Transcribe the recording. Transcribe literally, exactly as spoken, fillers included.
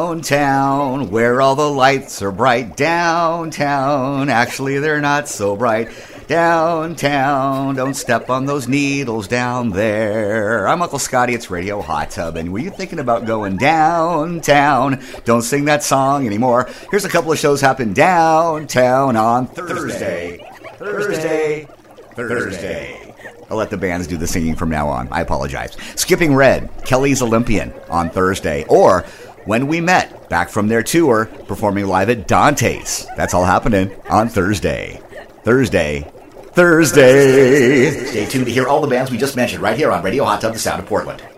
Downtown, where all the lights are bright. Downtown, actually they're not so bright. Downtown, don't step on those needles down there. I'm Uncle Scotty, it's Radio Hot Tub, and were you thinking about going downtown? Don't sing that song anymore. Here's a couple of shows happen downtown on Thursday. Thursday. Thursday. I'll let the bands do the singing from now on. I apologize. Skipping Red, Kelly's Olympian on Thursday, or When We Met, back from their tour, performing live at Dante's. That's all happening on Thursday. Thursday. Thursday. Stay tuned to hear all the bands we just mentioned right here on Radio Hot Tub, the sound of Portland.